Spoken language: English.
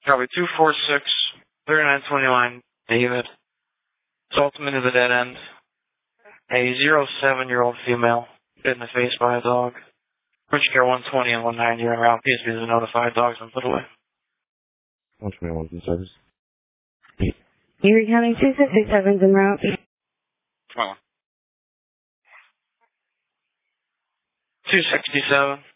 Copy 246, 3929, David. Assaulted into the dead end. A 07-year-old female hit in the face by a dog. Bridge care 120 and 190 are en route. PSP is notified. Dog's been put away. 121 in service. Erie County 267 en route. 21. 267.